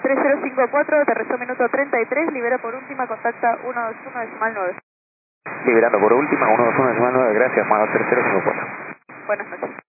3054, aterrizó minuto 33, libera por última, contacta 121.9. Liberando por última, 121.9, gracias, Mago 3054. Buenas noches.